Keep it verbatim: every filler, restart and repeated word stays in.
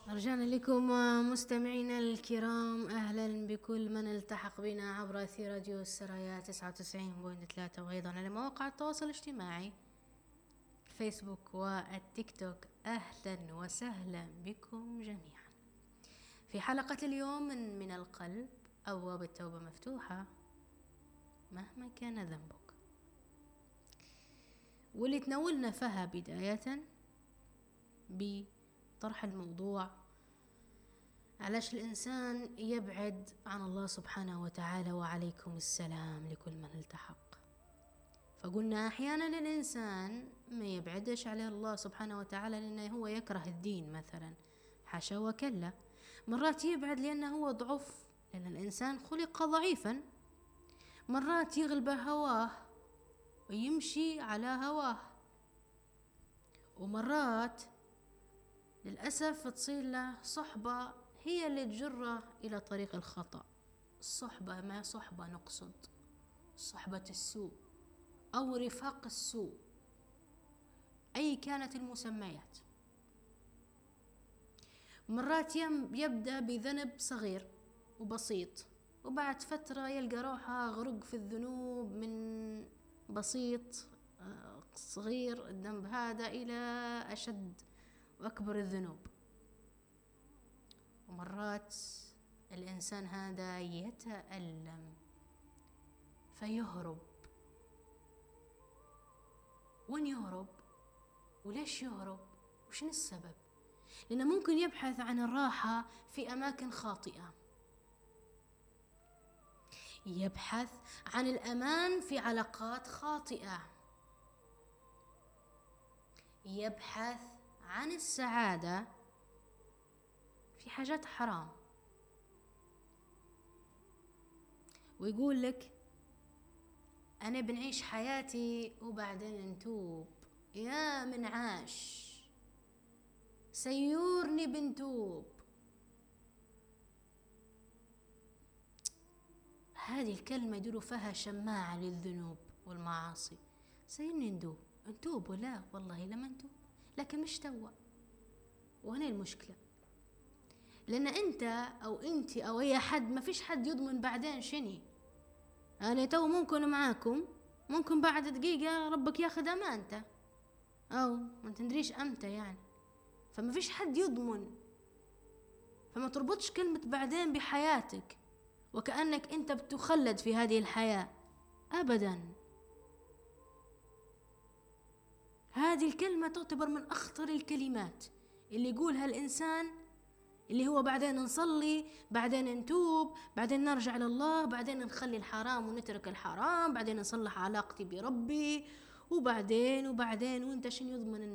رجعنا لكم مستمعينا الكرام، أهلا بكل من التحق بنا عبر أثير راديو السرايا تسعة وتسعين فاصلة ثلاثة، وأيضا على مواقع التواصل الاجتماعي الفيسبوك والتيك توك. أهلا وسهلا بكم جميعا في حلقة اليوم من, من القلب. أبواب التوبة مفتوحة مهما كان ذنبك، واللي تناولنا فيها بداية بطرح الموضوع علاش الإنسان يبعد عن الله سبحانه وتعالى، وعليكم السلام لكل من التحق. فقلنا أحيانا الإنسان ما يبعدش على الله سبحانه وتعالى لأنه هو يكره الدين مثلا، حاشا وكلا. مرات يبعد لأنه هو ضعف، لأن الإنسان خلق ضعيفا. مرات يغلبه هواه ويمشي على هواه، ومرات للأسف تصير له صحبة هي اللي تجره إلى طريق الخطأ. الصحبة ما صحبة نقصد صحبة السوء أو رفاق السوء، أي كانت المسميات. مرات يبدأ بذنب صغير وبسيط، وبعد فترة يلقى روحه غرق في الذنوب من بسيط صغير الذنب هذا إلى أشد وأكبر الذنوب. ومرات الإنسان هذا يتألم فيهرب. وين يهرب؟ وليش يهرب؟ وشن السبب؟ لأنه ممكن يبحث عن الراحة في أماكن خاطئة، يبحث عن الأمان في علاقات خاطئة، يبحث عن السعادة في حاجات حرام، ويقول لك أنا بنعيش حياتي وبعدين نتوب. يا من عاش سيورني بنتوب. هذه الكلمة يديروا فيها شماعة للذنوب والمعاصي. سيرني ندوب نتوب، ولا والله لما نتوب، لكن مش توا. وهنا المشكلة، لأن أنت أو أنت أو أي حد ما فيش حد يضمن بعدين شني. أنا تو ممكن معاكم، ممكن بعد دقيقة ربك ياخذ أمانته، أو ما تندريش أمتى يعني. فما فيش حد يضمن، فما تربطش كلمة بعدين بحياتك وكأنك أنت بتخلد في هذه الحياة أبدا. هذه الكلمة تعتبر من أخطر الكلمات اللي يقولها الإنسان، اللي هو بعدين نصلي، بعدين نتوب، بعدين نرجع لله، بعدين نخلي الحرام ونترك الحرام، بعدين نصلح علاقتي بربي، وبعدين وبعدين وانت شن يضمن